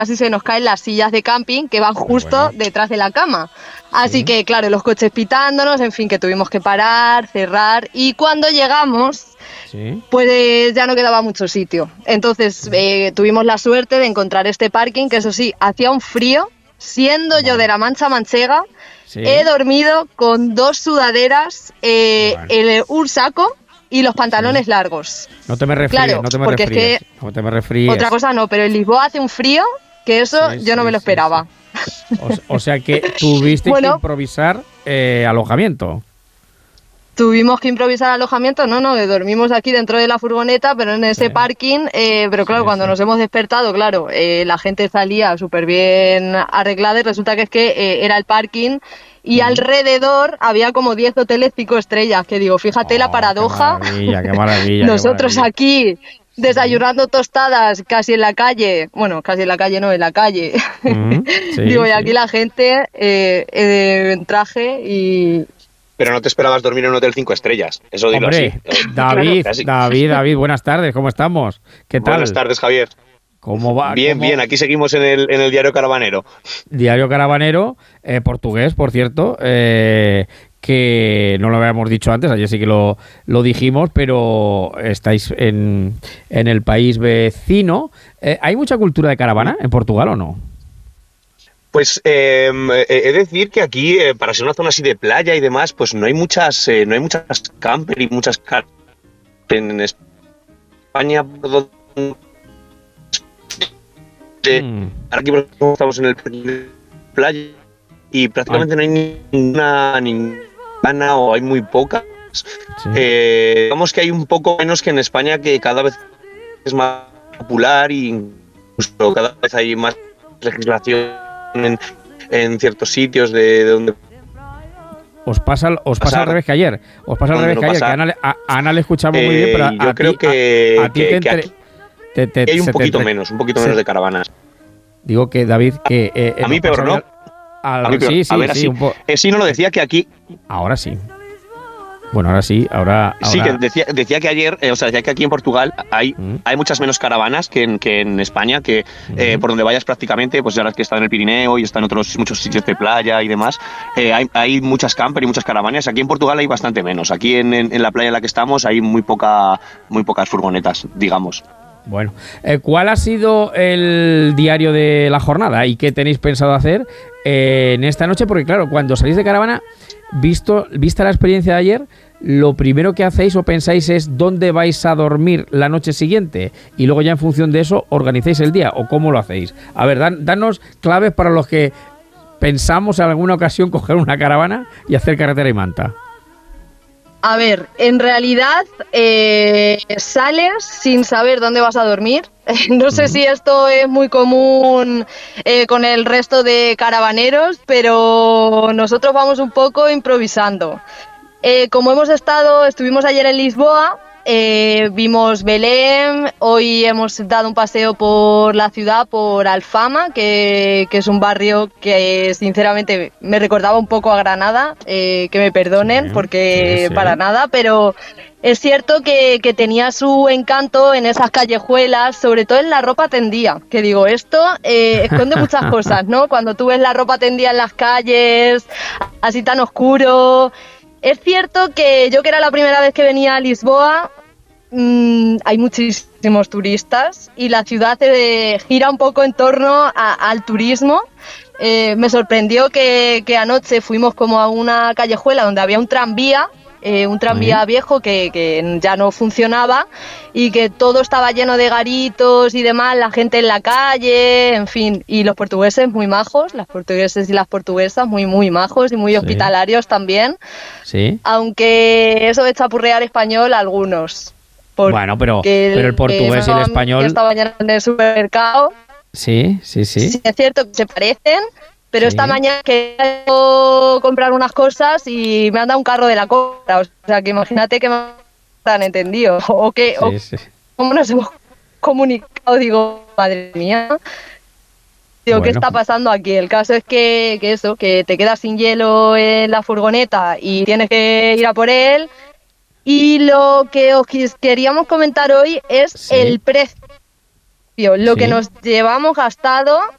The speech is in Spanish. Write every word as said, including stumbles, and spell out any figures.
casi se nos caen las sillas de camping que van justo bueno. detrás de la cama. Así Sí. que, claro, los coches pitándonos, en fin, que tuvimos que parar, cerrar. Y cuando llegamos, Sí. pues ya no quedaba mucho sitio. Entonces eh, tuvimos la suerte de encontrar este parking, que eso sí, hacía un frío. Siendo yo de la Mancha Manchega, Sí. he dormido con dos sudaderas, eh, Bueno. el, un saco y los pantalones largos. No te me refríes, Claro, no te me porque es refríes. que No te me refríes. otra cosa no, pero en Lisboa hace un frío que eso Sí, yo no sí, me lo sí, esperaba. O, o sea que tuviste Bueno. que improvisar eh, alojamiento. Tuvimos que improvisar alojamiento, no, no, dormimos aquí dentro de la furgoneta, pero en ese Sí. parking, eh, pero claro, Sí, cuando sí. nos hemos despertado, claro, eh, la gente salía súper bien arreglada y resulta que es que eh, era el parking y alrededor había como diez hoteles cinco estrellas, que digo, fíjate Oh, la paradoja, Qué maravilla, qué maravilla. qué nosotros maravilla. aquí desayunando tostadas casi en la calle, bueno, casi en la calle no, en la calle, Ujú, sí, digo, y sí. aquí la gente eh, eh, en traje y... Pero no te esperabas dormir en un hotel cinco estrellas. Eso dilo Hombre, así. David, Casi. David, David, buenas tardes, ¿cómo estamos? ¿Qué tal? Buenas tardes, Javier. ¿Cómo va? Bien, ¿Cómo- bien. Aquí seguimos en el, en el diario Caravanero. Diario Caravanero, eh, portugués, por cierto, eh, que no lo habíamos dicho antes, ayer sí que lo, lo dijimos, pero estáis en, en el país vecino. Eh, ¿Hay mucha cultura de caravana en Portugal o no? Pues eh, he de decir que aquí, eh, para ser una zona así de playa y demás, pues no hay muchas, eh, no hay muchas camper y muchas car en España. por donde- eh, Mm. Ahora aquí por ejemplo, estamos en el parque de playa y prácticamente no hay ninguna, ninguna o hay muy pocas. Sí. Eh, digamos que hay un poco menos que en España, que cada vez es más popular y incluso cada vez hay más legislación en, en ciertos sitios de, de donde Os pasa, os pasa pasar. al revés que ayer. Os pasa al Donde revés no que ayer. Que a pasar. Ana, le- a, a Ana le escuchamos muy bien, pero a, Eh, yo a creo ti, que- a, a ti que- te, que entre- aquí te- te- hay un se te poquito entre- menos, un poquito se- menos de caravanas. Digo que David, que eh, A mí nos peor, pasa ¿no? al- al- A mí peor. sí, sí, a ver, sí, así. un po- Eh, sí, no lo decía que aquí. Ahora sí. Bueno, ahora sí, ahora. Sí, ahora- que decía, decía que ayer, eh, o sea, decía que aquí en Portugal hay, Mm. hay muchas menos caravanas que en, que en España, que eh, Mm. por donde vayas prácticamente, pues ahora que está en el Pirineo y está en otros muchos sitios de playa y demás, eh, hay, hay muchas camper y muchas caravanas. Aquí en Portugal hay bastante menos. Aquí en, en, en la playa en la que estamos hay muy poca, muy pocas furgonetas, digamos. Bueno, eh, ¿cuál ha sido el diario de la jornada y qué tenéis pensado hacer eh, en esta noche? Porque claro, cuando salís de caravana, visto, vista la experiencia de ayer, lo primero que hacéis o pensáis es dónde vais a dormir la noche siguiente y luego ya en función de eso organizáis el día o cómo lo hacéis. A ver, dan, danos claves para los que pensamos en alguna ocasión coger una caravana y hacer carretera y manta. A ver, en realidad eh, sales sin saber dónde vas a dormir. No sé si esto es muy común eh, con el resto de caravaneros, pero nosotros vamos un poco improvisando. Eh, como hemos estado, estuvimos ayer en Lisboa, eh, vimos Belém, hoy hemos dado un paseo por la ciudad, por Alfama, que, que es un barrio que sinceramente me recordaba un poco a Granada, eh, que me perdonen Sí, porque sí, sí. para nada, pero es cierto que, que tenía su encanto en esas callejuelas, sobre todo en la ropa tendida, que digo, esto eh, esconde muchas cosas, ¿no? Cuando tú ves la ropa tendida en las calles, así tan oscuro. Es cierto que yo, que era la primera vez que venía a Lisboa, mmm, hay muchísimos turistas y la ciudad eh, gira un poco en torno a, al turismo. Eh, me sorprendió que, que anoche fuimos como a una callejuela donde había un tranvía, eh, un tranvía Sí. viejo que, que ya no funcionaba y que todo estaba lleno de garitos y demás, la gente en la calle, en fin, y los portugueses muy majos, las portugueses y las portuguesas muy muy majos y muy Sí. hospitalarios también, Sí. aunque eso de chapurrear español algunos. Porque Bueno, pero, pero el portugués y el me español. esta mañana en el supermercado. Sí, sí, sí. Sí, es cierto que se parecen, pero Sí. esta mañana quería comprar unas cosas y me han dado un carro de la compra. O sea, que imagínate que me han entendido. O que, o Sí, sí. cómo nos hemos comunicado. Digo, madre mía. Digo, ¿qué Bueno. está pasando aquí? El caso es que, que eso, que te quedas sin hielo en la furgoneta y tienes que ir a por él. Y lo que os quis- queríamos comentar hoy es Sí. el precio. Lo Sí. que nos llevamos gastado